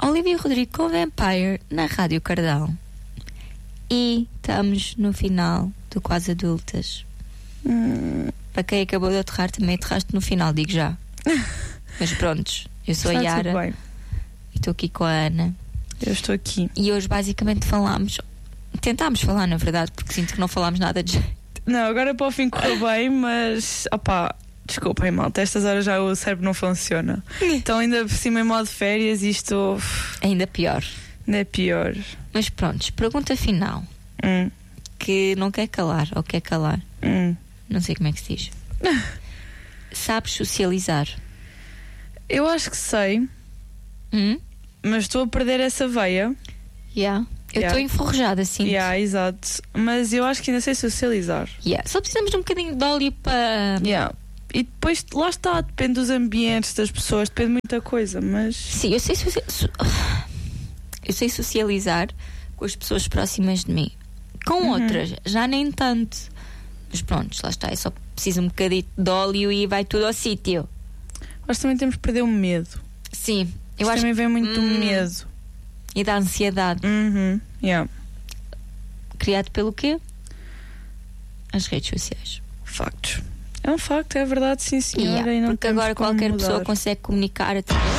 Olivia Rodrigo com Vampire na Rádio Cardão. E estamos no final do Quase Adultas. Para quem acabou de aterrar, também aterraste no final, digo já. Mas prontos, eu sou a Yara e estou aqui com a Ana. Eu estou aqui. E hoje basicamente tentámos falar, na verdade, porque sinto que não falámos nada de jeito. Não, agora para o fim correu bem, mas desculpem, malta, estas horas já o cérebro não funciona. Então ainda por cima em modo de férias, isto ainda pior. Ainda é pior. Mas prontos, pergunta final. Que não quer calar, ou quer calar. Não sei como é que se diz. Sabes socializar? Eu acho que sei. Mas estou a perder essa veia. Eu estou enferrujada, assim. Exato. Mas eu acho que ainda sei socializar. Só precisamos de um bocadinho de óleo para... E depois, lá está, depende dos ambientes, das pessoas, depende de muita coisa, mas... Sim, eu sei socializar com as pessoas próximas de mim. Com outras, já nem tanto. Mas pronto, lá está, eu só preciso um bocadinho de óleo e vai tudo ao sítio. Acho que também temos que perder o medo. Sim, eu acho que também vem muito do medo. E da ansiedade. Criado pelo quê? As redes sociais. Factos. É um facto, é verdade, sim senhora. E não porque agora qualquer pessoa consegue comunicar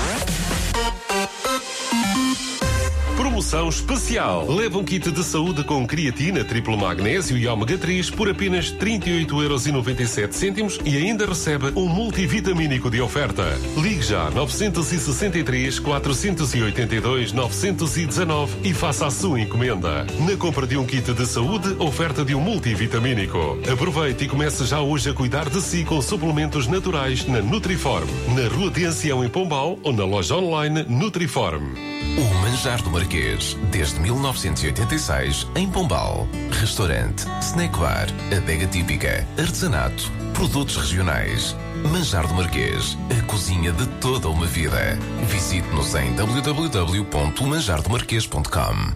Promoção especial. Leva um kit de saúde com creatina, triplo magnésio e ômega 3 por apenas 38,97€ e ainda recebe um multivitamínico de oferta. Ligue já 963 482 919 e faça a sua encomenda. Na compra de um kit de saúde, oferta de um multivitamínico. Aproveite e comece já hoje a cuidar de si com suplementos naturais na Nutriform. Na Rua de Ancião em Pombal ou na loja online Nutriform. O Manjar do Marquês, desde 1986, em Pombal. Restaurante, snack bar, adega típica, artesanato, produtos regionais. Manjar do Marquês, a cozinha de toda uma vida. Visite-nos em www.manjardomarquês.com.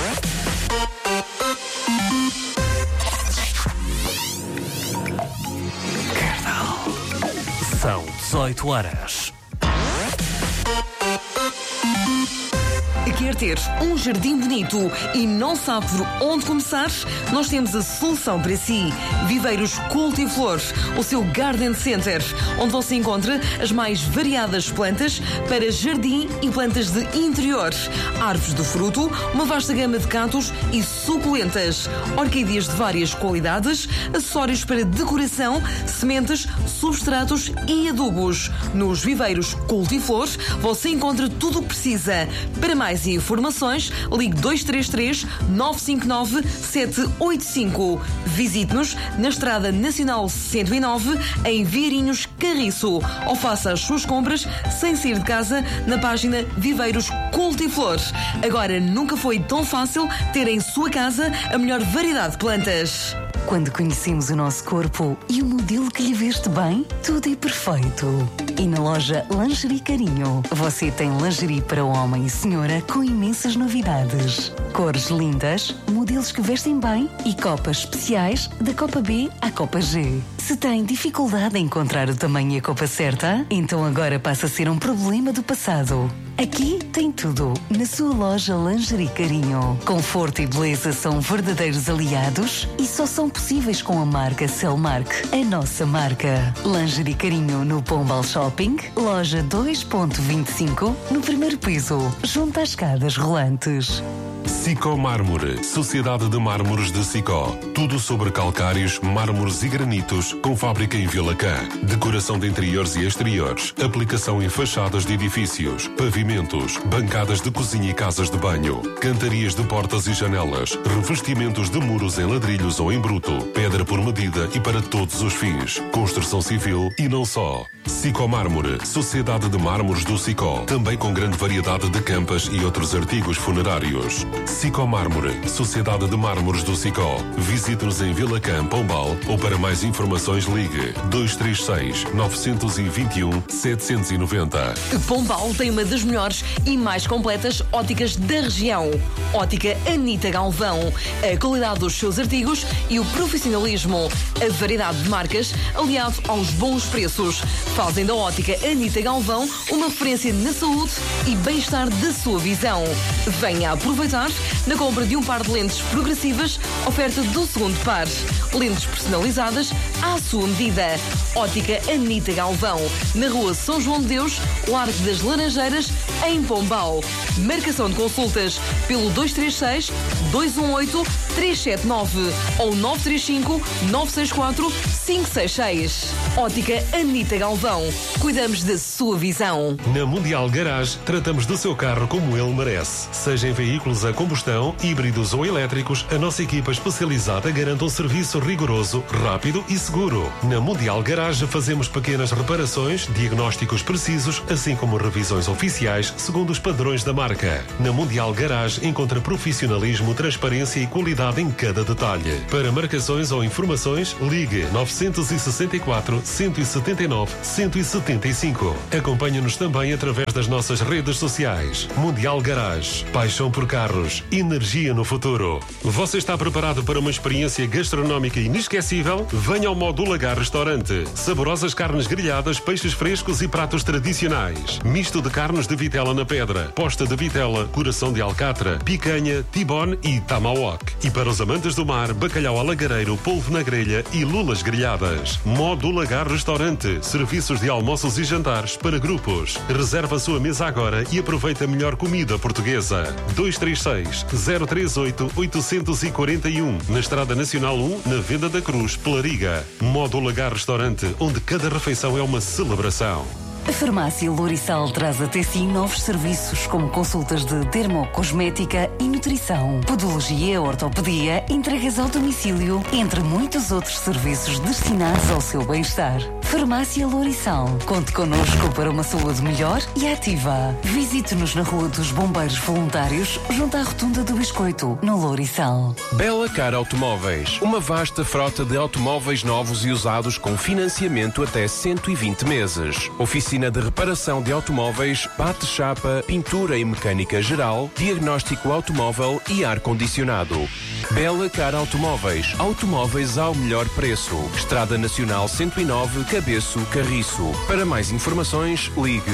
São 18 horas. Quer ter um jardim bonito e não sabe por onde começar? Nós temos a solução para si. Viveiros Cultiflores, o seu Garden Center, onde você encontra as mais variadas plantas para jardim e plantas de interior. Árvores de fruto, uma vasta gama de cactos e suculentas. Orquídeas de várias qualidades, acessórios para decoração, sementes, substratos e adubos. Nos Viveiros Cultiflores, você encontra tudo o que precisa. Para mais informações, ligue 233 959 785. Visite-nos na Estrada Nacional 109, em Vieirinhos, Carriço, ou faça as suas compras sem sair de casa na página Viveiros Cultiflores. Agora nunca foi tão fácil ter em sua casa a melhor variedade de plantas. Quando conhecemos o nosso corpo e o modelo que lhe veste bem, tudo é perfeito. E na loja Lingerie Carinho, você tem lingerie para homem e senhora com imensas novidades. Cores lindas, modelos que vestem bem e copas especiais da Copa B à Copa G. Se tem dificuldade em encontrar o tamanho e a copa certa, então agora passa a ser um problema do passado. Aqui tem tudo na sua loja Lingerie Carinho. Conforto e beleza são verdadeiros aliados e só são possíveis com a marca Cellmark, a nossa marca. Lingerie Carinho no Pombal Shopping, loja 2.25, no primeiro piso, junto às escadas rolantes. Sicó Mármore, Sociedade de Mármores de Sicó. Tudo sobre calcários, mármores e granitos, com fábrica em Vilacã. Decoração de interiores e exteriores. Aplicação em fachadas de edifícios, pavimentos, bancadas de cozinha e casas de banho. Cantarias de portas e janelas. Revestimentos de muros em ladrilhos ou em bruto. Pedra por medida e para todos os fins. Construção civil e não só. Sicó Mármore, Sociedade de Mármores do Sicó. Também com grande variedade de campas e outros artigos funerários. Sicó Mármore, Sociedade de Mármores do Sicó. Visite-nos em Vilacã, Pombal, ou para mais informações ligue 236 921 790. Pombal tem uma das melhores e mais completas óticas da região. Ótica Anita Galvão. A qualidade dos seus artigos e o profissionalismo A variedade de marcas, aliado aos bons preços, fazem da ótica Anita Galvão uma referência na saúde e bem-estar da sua visão. Venha aproveitar na compra de um par de lentes progressivas, oferta do segundo par. Lentes personalizadas à sua medida. Ótica Anita Galvão, na rua São João de Deus, Largo das Laranjeiras, em Pombal. Marcação de consultas pelo 236-218-379 ou 935-964-566. Ótica Anita Galvão. Cuidamos da sua visão. Na Mundial Garage, tratamos do seu carro como ele merece. Seja em veículos a combustão, híbridos ou elétricos, a nossa equipa especializada garante um serviço rigoroso, rápido e seguro. Na Mundial Garage fazemos pequenas reparações, diagnósticos precisos, assim como revisões oficiais segundo os padrões da marca. Na Mundial Garage encontra profissionalismo, transparência e qualidade em cada detalhe. Para marcações ou informações, ligue 964 179 175. Acompanhe-nos também através das nossas redes sociais. Mundial Garage. Paixão por carros. Energia no futuro. Você está preparado para uma experiência gastronómica inesquecível? Venha ao Módulo Lagar Restaurante. Saborosas carnes grelhadas, peixes frescos e pratos tradicionais. Misto de carnes de vitela na pedra, posta de vitela, coração de alcatra, picanha, tibone e tomahawk. E para os amantes do mar, bacalhau alagareiro, polvo na grelha e lulas grelhadas. Módulo Lagar Restaurante. Serviços de almoços e jantares para grupos. Reserva a sua mesa agora e aproveita a melhor comida portuguesa. 236-038-841. Na Estrada Nacional 1, na Venda da Cruz, Pelariga. Módulo Lagar Restaurante, onde cada refeição é uma celebração. A farmácia Lourissal traz até si novos serviços como consultas de dermocosmética e nutrição, podologia, ortopedia, entregas ao domicílio, entre muitos outros serviços destinados ao seu bem-estar. Farmácia Lourissal. Conte connosco para uma saúde melhor e ativa. Visite-nos na Rua dos Bombeiros Voluntários, junto à Rotunda do Biscoito, no Lourissal. Bela Car Automóveis. Uma vasta frota de automóveis novos e usados com financiamento até 120 meses. Oficina de reparação de automóveis, bate-chapa, pintura e mecânica geral, diagnóstico automóvel e ar-condicionado. Bela Car Automóveis. Automóveis ao melhor preço. Estrada Nacional 109, Cabeço, Carriço. Para mais informações, ligue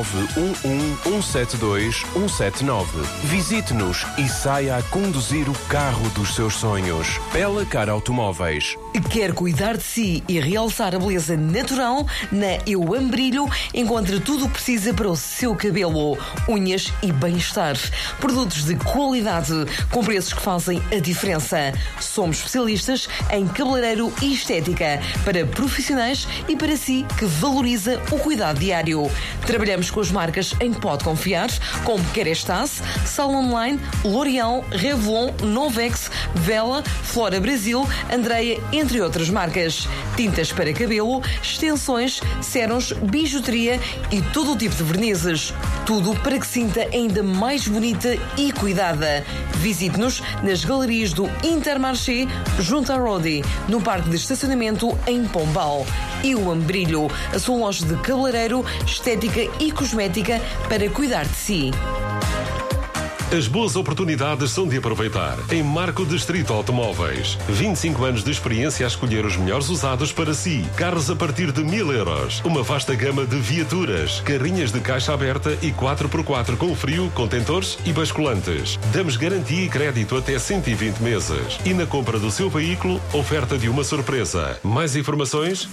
911-172-179. Visite-nos e saia a conduzir o carro dos seus sonhos. Bela Car Automóveis. Quer cuidar de si e realçar a beleza natural? Na Eu Amo Brilho encontra tudo o que precisa para o seu cabelo, unhas e bem-estar. Produtos de qualidade com preços que fazem a diferença. Somos especialistas em cabeleireiro e estética para profissionais e para si que valoriza o cuidado diário. Trabalhamos com as marcas em que pode confiar, como Kerastase, Salon Online, L'Oréal, Revlon, Novex, Vela, Flora Brasil, Andrea, entre outras marcas. Tintas para cabelo, extensões, sérums, bijuteria e todo o tipo de vernizes. Tudo para que sinta ainda mais bonita e cuidada. Visite-nos nas galerias do Intermarché, junto à Rodi, no parque de estacionamento em Pombal. Eu Amo Brilho, a sua loja de cabeleireiro, estética e cosmética para cuidar de si. As boas oportunidades são de aproveitar em Marco Distrito Automóveis. 25 anos de experiência a escolher os melhores usados para si. Carros a partir de 1.000 euros. Uma vasta gama de viaturas, carrinhas de caixa aberta e 4x4 com frio, contentores e basculantes. Damos garantia e crédito até 120 meses. E na compra do seu veículo, oferta de uma surpresa. Mais informações?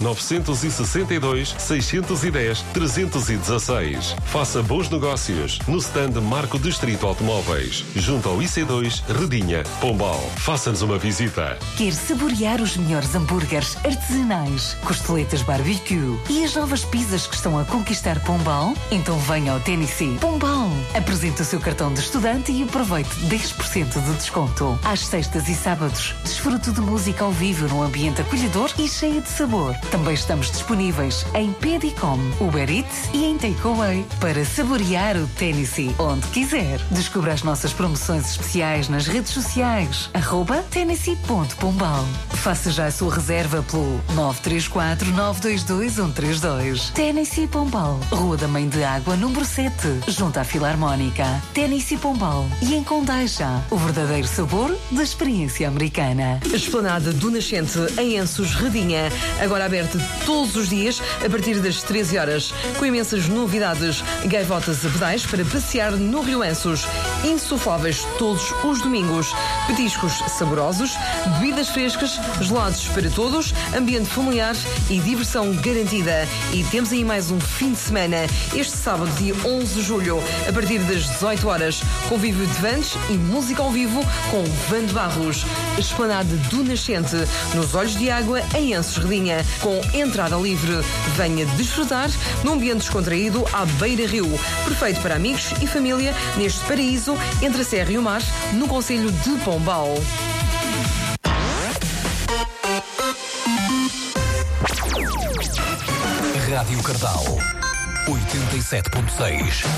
962-610-316. Faça bons negócios no stand Marco Distrito Automóveis, junto ao IC2 Redinha, Pombal. Faça-nos uma visita. Quer saborear os melhores hambúrgueres artesanais, costeletas barbecue e as novas pizzas que estão a conquistar Pombal? Então venha ao Tennessee Pombal. Apresente o seu cartão de estudante e aproveite 10% de desconto. Às sextas e sábados, desfrute de música ao vivo num ambiente acolhedor e cheio de sabor. Também estamos disponíveis em Pedicom, Uber Eats e em Takeaway para saborear o Tennessee onde quiser. Descubra as as nossas promoções especiais nas redes sociais. @Tennessee.pombal. Faça já a sua reserva pelo 934-922-132. Tennessee Pombal, Rua da Mãe de Água, número 7, junto à Filarmónica. Tennessee Pombal e em Condeixa, o verdadeiro sabor da experiência americana. Esplanada do Nascente, em Ensos, Redinha. Agora aberta todos os dias, a partir das 13 horas. Com imensas novidades. Gaivotas a pedais para passear no Rio Ensos. Insufláveis todos os domingos. Petiscos saborosos, bebidas frescas, gelados para todos, ambiente familiar e diversão garantida. E temos aí mais um fim de semana, este sábado, dia 11 de julho, a partir das 18 horas. Convívio de vantes e música ao vivo com Vando Barros. Esplanada do Nascente, nos Olhos de Água, em Ensos, Redinha, com entrada livre. Venha desfrutar num ambiente descontraído à beira-rio. Perfeito para amigos e família neste paraíso entre a Serra e o Mar, no concelho de Pombal. Rádio Cardal 87.6.